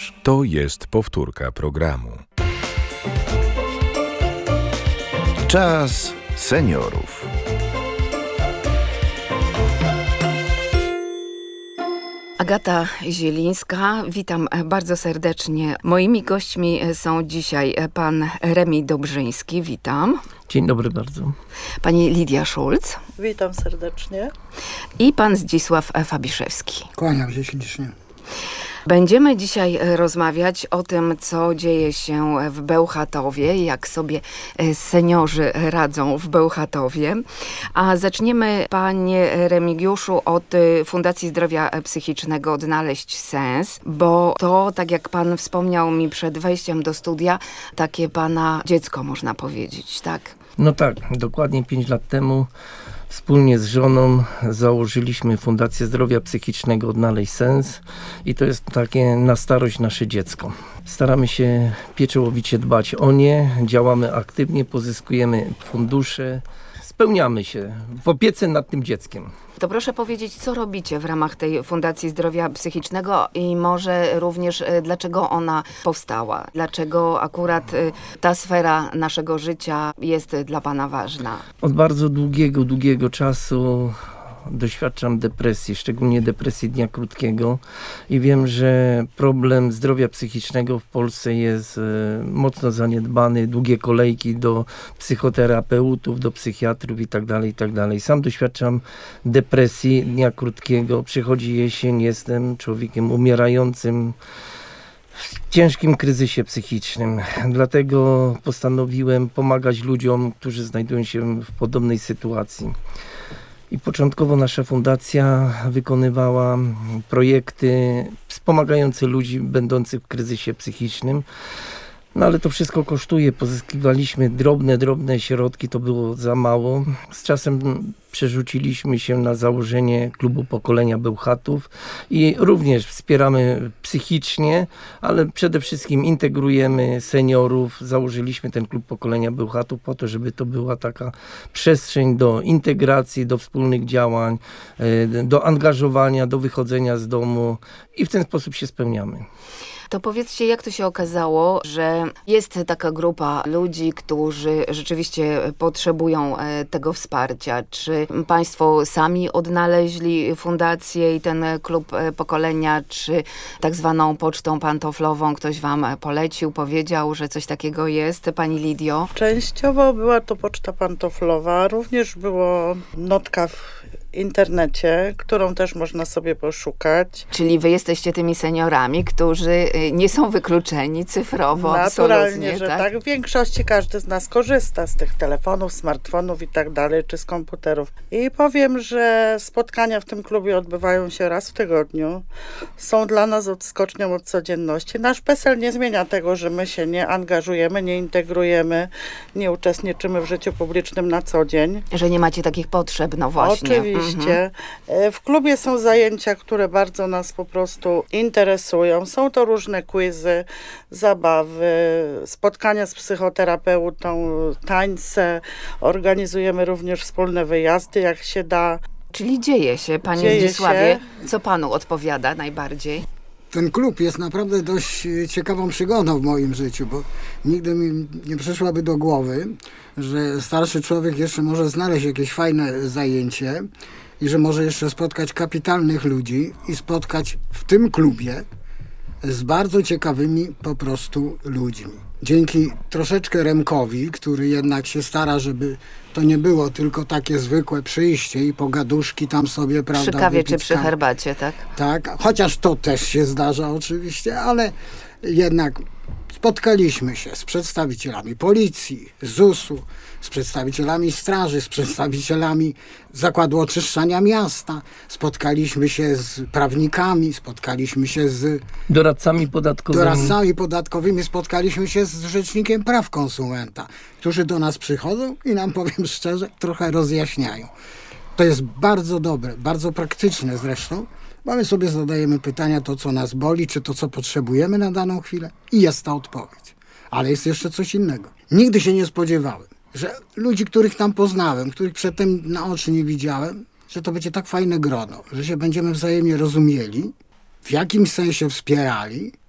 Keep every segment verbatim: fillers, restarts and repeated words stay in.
ponieważ to jest powtórka programu. Czas seniorów. Agata Zielińska, witam bardzo serdecznie. Moimi gośćmi są dzisiaj pan Remi Dobrzyński, witam. Dzień dobry bardzo. Pani Lidia Szulc. Witam serdecznie. I pan Zdzisław Fabiszewski. Kłaniam się ślicznie. Będziemy dzisiaj rozmawiać o tym, co dzieje się w Bełchatowie, jak sobie seniorzy radzą w Bełchatowie. A zaczniemy, panie Remigiuszu, od Fundacji Zdrowia Psychicznego Odnaleźć Sens, bo to, tak jak pan wspomniał mi przed wejściem do studia, takie pana dziecko, można powiedzieć, tak? No tak, dokładnie pięć lat temu wspólnie z żoną założyliśmy Fundację Zdrowia Psychicznego Odnaleźć Sens i to jest takie na starość nasze dziecko. Staramy się pieczołowicie dbać o nie, działamy aktywnie, pozyskujemy fundusze, spełniamy się w opiece nad tym dzieckiem. To proszę powiedzieć, co robicie w ramach tej Fundacji Zdrowia Psychicznego i może również dlaczego ona powstała? Dlaczego akurat ta sfera naszego życia jest dla pana ważna? Od bardzo długiego, długiego czasu doświadczam depresji, szczególnie depresji dnia krótkiego i wiem, że problem zdrowia psychicznego w Polsce jest e, mocno zaniedbany, długie kolejki do psychoterapeutów, do psychiatrów i tak dalej, i tak dalej. Sam doświadczam depresji dnia krótkiego, przychodzi jesień, jestem człowiekiem umierającym, w ciężkim kryzysie psychicznym. Dlatego postanowiłem pomagać ludziom, którzy znajdują się w podobnej sytuacji. I początkowo nasza fundacja wykonywała projekty wspomagające ludzi będących w kryzysie psychicznym. No ale to wszystko kosztuje. Pozyskiwaliśmy drobne, drobne środki, to było za mało. Z czasem przerzuciliśmy się na założenie Klubu Pokolenia Bełchatów i również wspieramy psychicznie, ale przede wszystkim integrujemy seniorów. Założyliśmy ten Klub Pokolenia Bełchatów po to, żeby to była taka przestrzeń do integracji, do wspólnych działań, do angażowania, do wychodzenia z domu i w ten sposób się spełniamy. To powiedzcie, jak to się okazało, że jest taka grupa ludzi, którzy rzeczywiście potrzebują tego wsparcia. Czy państwo sami odnaleźli fundację i ten klub pokolenia, czy tak zwaną pocztą pantoflową ktoś wam polecił, powiedział, że coś takiego jest? Pani Lidio? Częściowo była to poczta pantoflowa, również było notka w internecie, którą też można sobie poszukać. Czyli wy jesteście tymi seniorami, którzy nie są wykluczeni cyfrowo, naturalnie, że tak? tak. W większości każdy z nas korzysta z tych telefonów, smartfonów i tak dalej, czy z komputerów. I powiem, że spotkania w tym klubie odbywają się raz w tygodniu. Są dla nas odskocznią od codzienności. Nasz PESEL nie zmienia tego, że my się nie angażujemy, nie integrujemy, nie uczestniczymy w życiu publicznym na co dzień. Że nie macie takich potrzeb, no właśnie. Oczywiście. Mhm. W klubie są zajęcia, które bardzo nas po prostu interesują. Są to różne quizy, zabawy, spotkania z psychoterapeutą, tańce. Organizujemy również wspólne wyjazdy, jak się da. Czyli dzieje się, panie dzieje Zdzisławie. Się. Co panu odpowiada najbardziej? Ten klub jest naprawdę dość ciekawą przygodą w moim życiu, bo nigdy mi nie przyszłaby do głowy, że starszy człowiek jeszcze może znaleźć jakieś fajne zajęcie i że może jeszcze spotkać kapitalnych ludzi i spotkać w tym klubie z bardzo ciekawymi po prostu ludźmi. Dzięki troszeczkę Remkowi, który jednak się stara, żeby to nie było tylko takie zwykłe przyjście i pogaduszki tam sobie, prawda? Przy kawie czy przy herbacie, tak? Tak, chociaż to też się zdarza oczywiście, ale jednak spotkaliśmy się z przedstawicielami policji, zusu, z przedstawicielami straży, z przedstawicielami Zakładu Oczyszczania Miasta. Spotkaliśmy się z prawnikami, spotkaliśmy się z doradcami podatkowymi. Doradcami podatkowymi, spotkaliśmy się z Rzecznikiem Praw Konsumenta, którzy do nas przychodzą i nam, powiem szczerze, trochę rozjaśniają. To jest bardzo dobre, bardzo praktyczne zresztą, bo my sobie zadajemy pytania, to co nas boli, czy to co potrzebujemy na daną chwilę i jest ta odpowiedź. Ale jest jeszcze coś innego. Nigdy się nie spodziewałem, że ludzi, których tam poznałem, których przedtem na oczy nie widziałem, że to będzie tak fajne grono, że się będziemy wzajemnie rozumieli, w jakimś sensie wspierali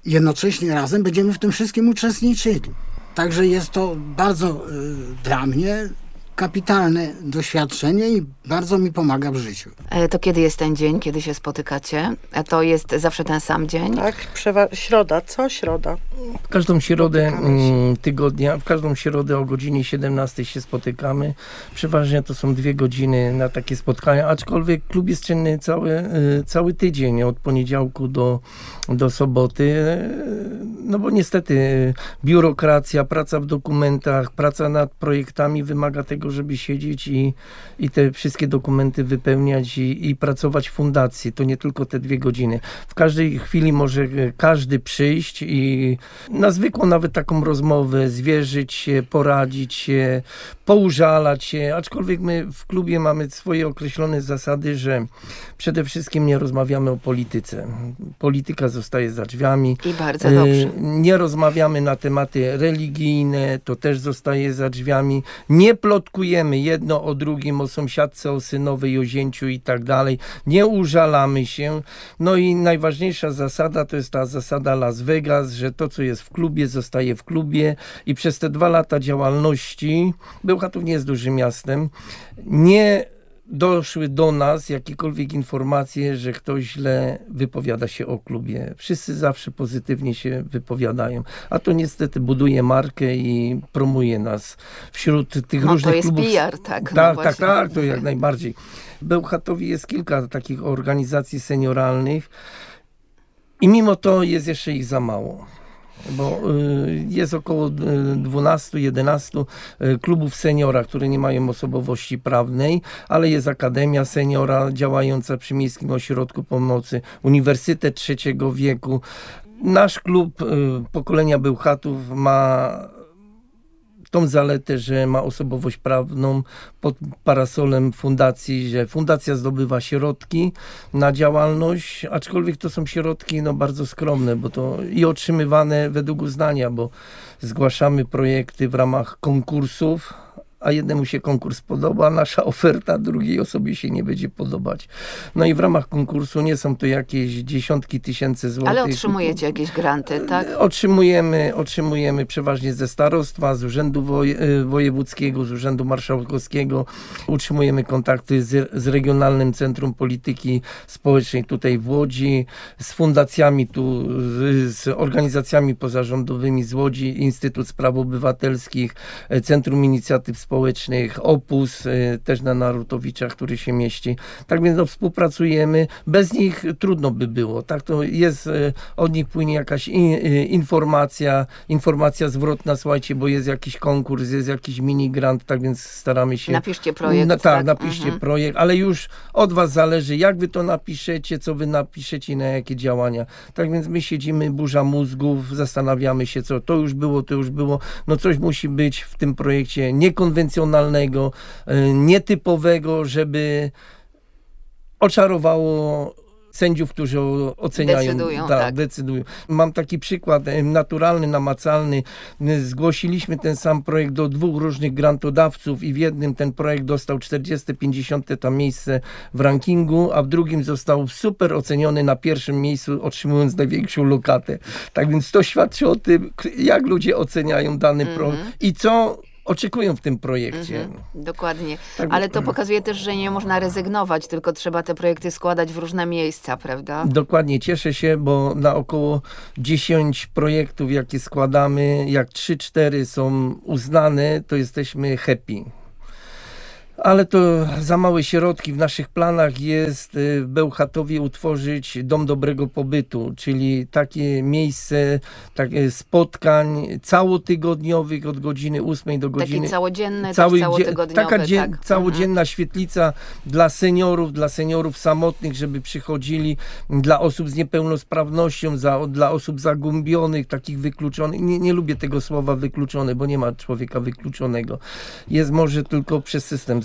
jednocześnie razem będziemy w tym wszystkim uczestniczyli. Także jest to bardzo y, dla mnie kapitalne doświadczenie i bardzo mi pomaga w życiu. E, To kiedy jest ten dzień, kiedy się spotykacie? A to jest zawsze ten sam dzień? Tak, przewa- środa, co środa? W każdą środę Spotykamy się. mm, tygodnia, w każdą środę o godzinie siedemnastej się spotykamy. Przeważnie to są dwie godziny na takie spotkania, aczkolwiek klub jest czynny cały, y, cały tydzień, od poniedziałku do, do soboty. Y, No bo niestety y, biurokracja, praca w dokumentach, praca nad projektami wymaga tego, żeby siedzieć i, i te wszystkie dokumenty wypełniać i, i pracować w fundacji. To nie tylko te dwie godziny. W każdej chwili może y, każdy przyjść i na zwykłą nawet taką rozmowę zwierzyć się, poradzić się, poużalać się, aczkolwiek my w klubie mamy swoje określone zasady, że przede wszystkim nie rozmawiamy o polityce. Polityka zostaje za drzwiami. I bardzo dobrze. E, Nie rozmawiamy na tematy religijne, to też zostaje za drzwiami. Nie plotkujemy jedno o drugim, o sąsiadce, o synowej, o zięciu i tak dalej. Nie użalamy się. No i najważniejsza zasada to jest ta zasada Las Vegas, że to, co jest w klubie, zostaje w klubie i przez te dwa lata działalności, Bełchatów nie jest dużym miastem, nie doszły do nas jakiekolwiek informacje, że ktoś źle wypowiada się o klubie. Wszyscy zawsze pozytywnie się wypowiadają, a to niestety buduje markę i promuje nas wśród tych No, różnych to jest klubów. P R, tak. no Tak, tak, właśnie. tak, to jak najbardziej. W Bełchatowie jest kilka takich organizacji senioralnych i mimo to jest jeszcze ich za mało. Bo y, jest około dwanaście jedenaście y, klubów seniora, które nie mają osobowości prawnej, ale jest Akademia Seniora działająca przy Miejskim Ośrodku Pomocy, Uniwersytet Trzeciego Wieku. Nasz klub y, pokolenia Bełchatów ma tą zaletę, że ma osobowość prawną pod parasolem fundacji, że fundacja zdobywa środki na działalność, aczkolwiek to są środki no, bardzo skromne, bo to i otrzymywane według uznania, bo zgłaszamy projekty w ramach konkursów, a jednemu się konkurs podoba, nasza oferta drugiej osobie się nie będzie podobać. No i w ramach konkursu nie są to jakieś dziesiątki tysięcy złotych. Ale otrzymujecie jakieś granty, tak? Otrzymujemy, otrzymujemy przeważnie ze starostwa, z Urzędu Woje, Wojewódzkiego, z Urzędu Marszałkowskiego. Utrzymujemy kontakty z, z Regionalnym Centrum Polityki Społecznej tutaj w Łodzi, z fundacjami tu, z, z organizacjami pozarządowymi z Łodzi, Instytut Spraw Obywatelskich, Centrum Inicjatyw Społecznych, Opus, też na Narutowiczach, który się mieści. Tak więc no, współpracujemy. Bez nich trudno by było. Tak to jest, od nich płynie jakaś in, informacja, informacja zwrotna, słuchajcie, bo jest jakiś konkurs, jest jakiś mini grant, tak więc staramy się... Napiszcie projekt. Na, tak, tak, napiszcie mhm. projekt, ale już od was zależy, jak wy to napiszecie, co wy napiszecie i na jakie działania. Tak więc my siedzimy, burza mózgów, zastanawiamy się, co to już było, to już było. No coś musi być w tym projekcie niekonwencjonalnego, nietypowego, żeby oczarowało sędziów, którzy oceniają. Decydują, da, tak. decydują. Mam taki przykład naturalny, namacalny. Zgłosiliśmy ten sam projekt do dwóch różnych grantodawców i w jednym ten projekt dostał czterdzieste pięćdziesiąte tam miejsce w rankingu, a w drugim został super oceniony na pierwszym miejscu, otrzymując największą lokatę. Tak więc to świadczy o tym, jak ludzie oceniają dany Mhm. projekt i co oczekują w tym projekcie. Mhm, dokładnie. Tak, Ale to pokazuje też, że nie można rezygnować, tylko trzeba te projekty składać w różne miejsca, prawda? Dokładnie, cieszę się, bo na około dziesięć projektów, jakie składamy, jak trzy cztery są uznane, to jesteśmy happy. Ale to za małe środki. W naszych planach jest w Bełchatowie utworzyć dom dobrego pobytu, czyli takie miejsce takie spotkań całotygodniowych od godziny ósmej do godziny... Taki całodzienny, Cały, też całotygodniowy. taka dzie, tak. całodzienna świetlica dla seniorów, dla seniorów samotnych, żeby przychodzili, dla osób z niepełnosprawnością, za, dla osób zagubionych, takich wykluczonych. Nie, nie lubię tego słowa wykluczony, bo nie ma człowieka wykluczonego. Jest może tylko przez system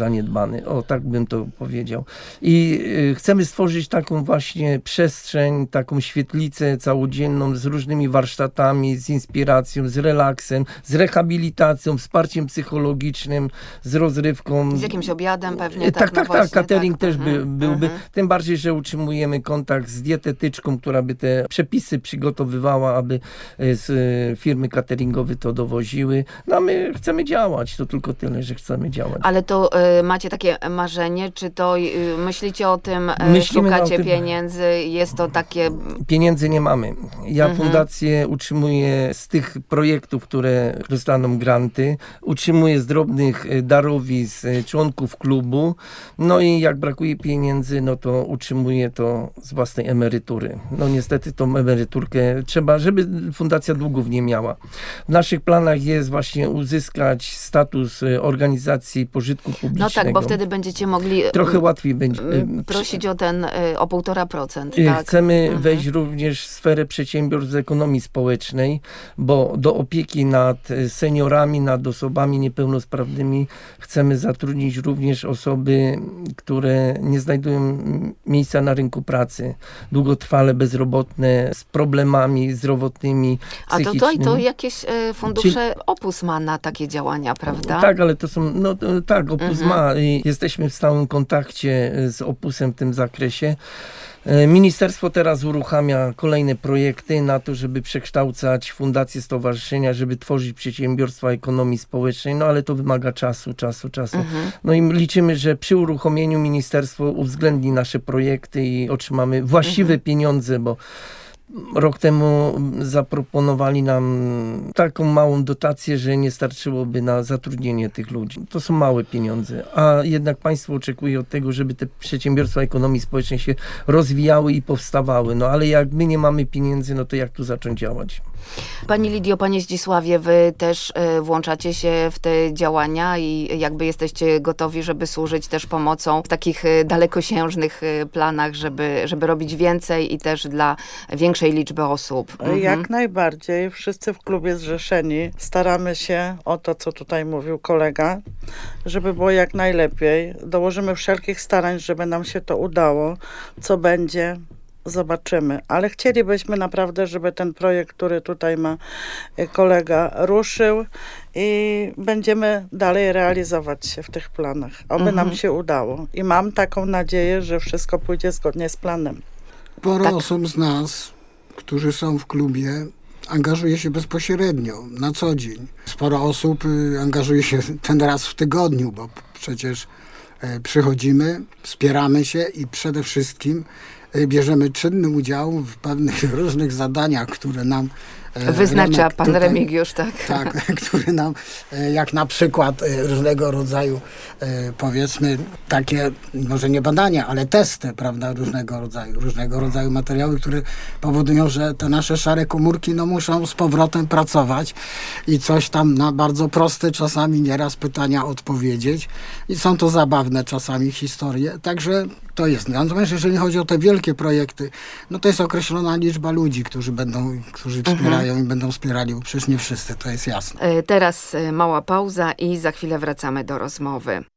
zaniedbany. O, tak bym to powiedział. I y, chcemy stworzyć taką właśnie przestrzeń, taką świetlicę całodzienną z różnymi warsztatami, z inspiracją, z relaksem, z rehabilitacją, wsparciem psychologicznym, z rozrywką. Z jakimś obiadem pewnie. Tak, Tak, tak, no tak. właśnie, Catering tak. też by, Mhm, byłby. mhm. Tym bardziej, że utrzymujemy kontakt z dietetyczką, która by te przepisy przygotowywała, aby z firmy cateringowe to dowoziły. No a my chcemy działać. To tylko tyle, że chcemy działać. Ale to y, macie takie marzenie, czy to y, myślicie o tym, y, Myślimy szukacie o tym. pieniędzy, jest to takie... Pieniędzy nie mamy. Ja Mhm. fundację utrzymuję z tych projektów, które dostaną granty. Utrzymuję z drobnych y, darowizn y, członków klubu. No i jak brakuje pieniędzy, no to utrzymuję to z własnej emerytury. No niestety tą emeryturkę trzeba, żeby fundacja długów nie miała. W naszych planach jest właśnie uzyskać status y, organizacji pożytku publicznego. No tak, bo wtedy będziecie mogli... Trochę łatwiej będzie. y, prosić o ten, y, o półtora procent, Y, tak? Chcemy Mhm. wejść również w sferę przedsiębiorstw z ekonomii społecznej, bo do opieki nad y, seniorami, nad osobami niepełnosprawnymi chcemy zatrudnić również osoby, które nie znajdują mm, miejsca na rynku pracy, długotrwale bezrobotne, z problemami zdrowotnymi, A to, psychicznymi. to, to jakieś y, fundusze Opus ma na takie działania, prawda? Tak, ale to są, no to, tak, Opus Mhm. ma i jesteśmy w stałym kontakcie z Opusem w tym zakresie. E, Ministerstwo teraz uruchamia kolejne projekty na to, żeby przekształcać fundacje, stowarzyszenia, żeby tworzyć przedsiębiorstwa ekonomii społecznej, no ale to wymaga czasu, czasu, czasu. Mhm. No i liczymy, że przy uruchomieniu ministerstwo uwzględni nasze projekty i otrzymamy właściwe pieniądze, bo rok temu zaproponowali nam taką małą dotację, że nie starczyłoby na zatrudnienie tych ludzi. To są małe pieniądze, a jednak państwo oczekuje od tego, żeby te przedsiębiorstwa ekonomii społecznej się rozwijały i powstawały. No ale jak my nie mamy pieniędzy, no to jak tu zacząć działać? Pani Lidio, Panie Zdzisławie, wy też y, włączacie się w te działania i jakby jesteście gotowi, żeby służyć też pomocą w takich y, dalekosiężnych y, planach, żeby, żeby robić więcej i też dla większej liczby osób. Mhm. Jak najbardziej. Wszyscy w klubie zrzeszeni staramy się o to, co tutaj mówił kolega, żeby było jak najlepiej. Dołożymy wszelkich starań, żeby nam się to udało. Co będzie, zobaczymy. Ale chcielibyśmy naprawdę, żeby ten projekt, który tutaj ma kolega, ruszył i będziemy dalej realizować się w tych planach. Oby Mhm. nam się udało. I mam taką nadzieję, że wszystko pójdzie zgodnie z planem. Sporo Tak. osób z nas, którzy są w klubie, angażuje się bezpośrednio, na co dzień. Sporo osób y, angażuje się ten raz w tygodniu, bo przecież y, przychodzimy, wspieramy się i przede wszystkim y, bierzemy czynny udział w pewnych różnych zadaniach, które nam e, Wyznacza Remek pan tutaj- Remigiusz, tak? Tak, który nam, e, jak na przykład e, różnego rodzaju, e, powiedzmy, takie, może nie badania, ale testy, prawda, różnego rodzaju, różnego rodzaju materiały, które powodują, że te nasze szare komórki, no, muszą z powrotem pracować i coś tam na bardzo proste czasami nieraz pytania odpowiedzieć i są to zabawne czasami historie, także to jest. Natomiast jeżeli chodzi o te wielkie projekty, no to jest określona liczba ludzi, którzy będą, którzy wspierają i będą wspierali, bo przecież nie wszyscy, to jest jasne. Y, Teraz y, mała pauza i za chwilę wracamy do rozmowy.